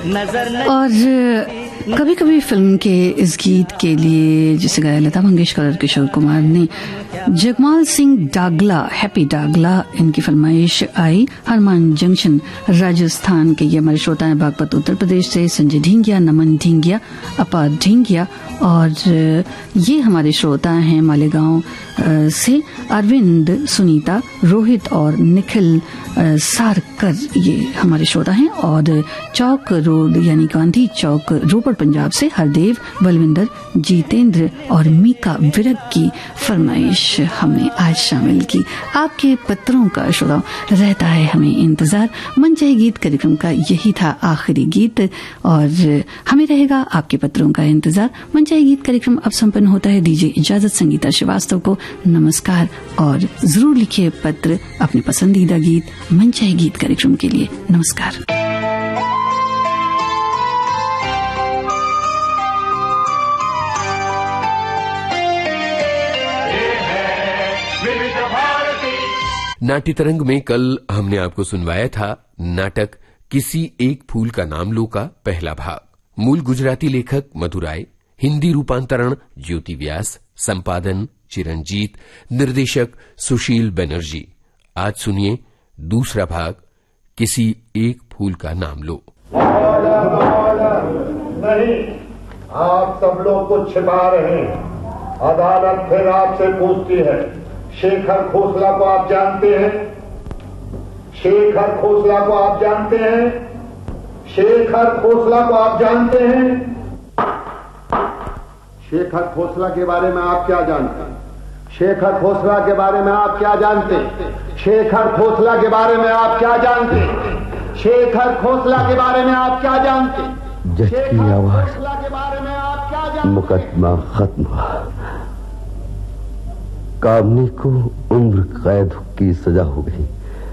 और कभी कभी फिल्म के इस गीत के लिए जिसे गाया लता मंगेशकर और किशोर कुमार ने, जगमाल सिंह डागला, हैप्पी डागला, इनकी फरमाइश आई। हनुमान जंक्शन राजस्थान के ये हमारे श्रोता हैं, बागपत उत्तर प्रदेश से संजय ढींगिया, नमन ढींगिया, अपा ढींगिया, और ये हमारे श्रोता हैं मालेगांव से अरविंद, सुनीता, रोहित और निखिल सारकर, ये हमारे श्रोता हैं। और चौक रोड यानी गांधी चौक, रोपड़ पंजाब से हरदेव, बलविंदर, जीतेंद्र और मीका विरक की फरमाइश हमने आज शामिल की। आपके पत्रों का श्रोताओं रहता है हमें इंतजार। मन चाहे गीत कार्यक्रम का यही था आखिरी गीत और हमें रहेगा आपके पत्रों का इंतजार। मन चाहे गीत कार्यक्रम अब संपन्न होता है। दीजिए इजाजत संगीता श्रीवास्तव को, नमस्कार। और जरूर लिखिए पत्र अपने पसंदीदा गीत मन चाहे गीत कार्यक्रम के लिए। नमस्कार। नाट्य तरंग में कल हमने आपको सुनवाया था नाटक किसी एक फूल का नाम लो का पहला भाग। मूल गुजराती लेखक मधुराय, हिंदी रूपांतरण ज्योति व्यास, संपादन चिरंजीत, निर्देशक सुशील बनर्जी। आज सुनिए दूसरा भाग किसी एक फूल का नाम लो। नहीं, आप सब लोग को छिपा रहे हैं। अदालत फिर आपसे पूछती है, शेखर खोसला को आप जानते हैं? शेखर खोसला को आप जानते हैं? शेखर खोसला को आप जानते हैं? शेखर खोसला के बारे में आप क्या जानते हैं? शेखर खोसला के बारे में आप क्या जानते हैं? शेखर खोसला के बारे में आप क्या जानते हैं? शेखर खोसला के बारे में आप क्या जानते हैं? जज की आवाज, के बारे में आप क्या जानते? मुकदमा खत्म हुआ। कामनी को उम्र कैद की सजा हो गई,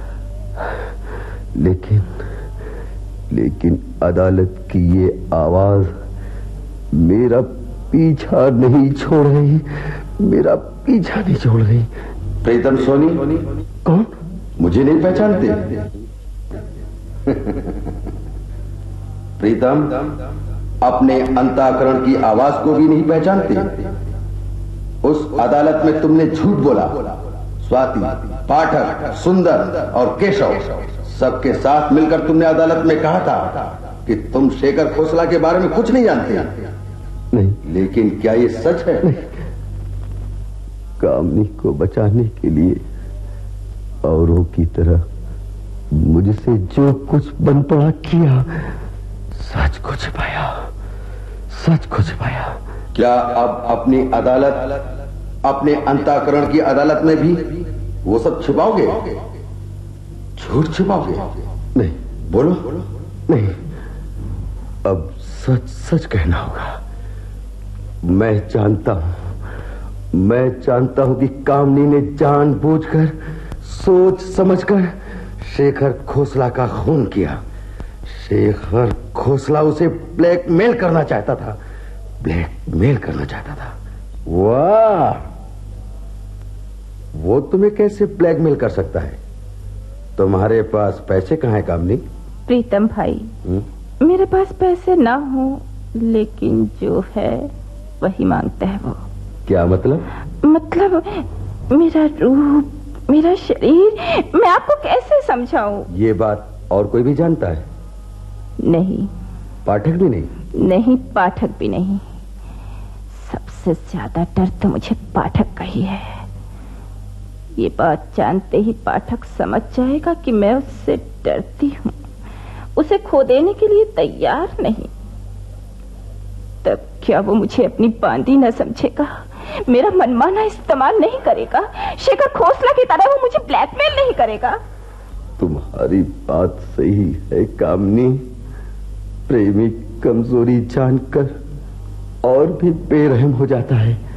लेकिन अदालत की ये आवाज मेरा पीछा नहीं छोड़ रही, मेरा पीछा नहीं छोड़ रही। प्रीतम सोनी? कौन? मुझे नहीं पहचानते? प्रीतम, अपने अंतःकरण की आवाज को भी नहीं पहचानते? उस अदालत में तुमने झूठ बोला। स्वाति, पाठक, सुंदर और केशव सबके साथ मिलकर तुमने अदालत में कहा था कि तुम शेखर खोसला के बारे में कुछ नहीं जानते। नहीं। लेकिन क्या ये सच है? नहीं। कामनी को बचाने के लिए औरों की तरह मुझसे जो कुछ बन पड़ा किया, सच को छिपाया, सच को छिपाया। क्या अब अपनी अदालत, अपने अंतःकरण की अदालत में भी वो सब छिपाओगे? झूठ छिपाओगे? नहीं। बोलो। नहीं, अब सच सच कहना होगा। मैं जानता हूं कि कामनी ने जानबूझकर, सोच समझकर शेखर खोसला का खून किया। शेखर खोसला उसे ब्लैकमेल करना चाहता था, ब्लैकमेल करना चाहता था। वाह, वो तुम्हें कैसे ब्लैकमेल कर सकता है? तुम्हारे पास पैसे कहाँ हैं कामनी? प्रीतम भाई, मेरे पास पैसे ना हो, लेकिन जो है वही मांगता है वो। क्या मतलब? मतलब मेरा रूप, मेरा शरीर, मैं आपको कैसे समझाऊं? ये बात और कोई भी जानता है? नहीं। पाठक भी नहीं? नहीं, पाठक भी नहीं। सबसे ज्यादा डर तो मुझे पाठक का ही है। ये बात जानते ही पाठक समझ जाएगा कि मैं उससे डरती हूँ, उसे खो देने के लिए तैयार नहीं। तब क्या वो मुझे अपनी बांदी न समझेगा, मेरा मनमाना इस्तेमाल नहीं करेगा, शेखर खोसला की तरह वो मुझे ब्लैकमेल नहीं करेगा। तुम्हारी बात सही है कामनी। प्रेमी कमजोरी जानकर और भी बेरहम हो जाता है।